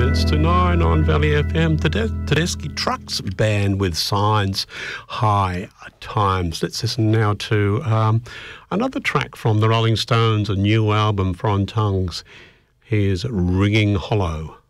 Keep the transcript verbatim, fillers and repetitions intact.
minutes to nine on Valley F M. Tede- Tedeschi Trucks Band with Signs, High Times. Let's listen now to um, another track from the Rolling Stones, a new album, From Tongues. Here's Ringing Hollow.